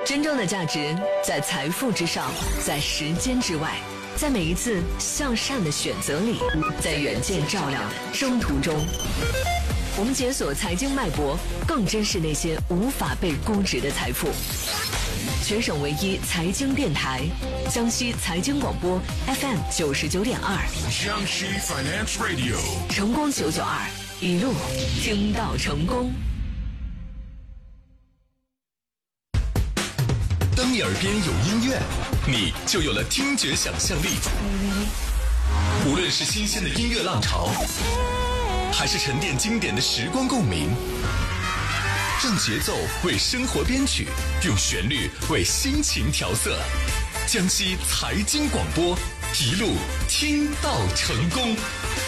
真正的价值在财富之上，在时间之外，在每一次向善的选择里，在远见照亮的征途中。我们解锁财经脉搏，更珍视那些无法被估值的财富。全省唯一财经电台，江西财经广播 FM 99.2， 江西 Finance Radio， 成功992，一路听到成功。 当你耳边有音乐，你就有了听觉想象力。无论是新鲜的音乐浪潮，还是沉淀经典的时光共鸣，让节奏为生活编曲，用旋律为心情调色。江西财经广播，一路听到成功。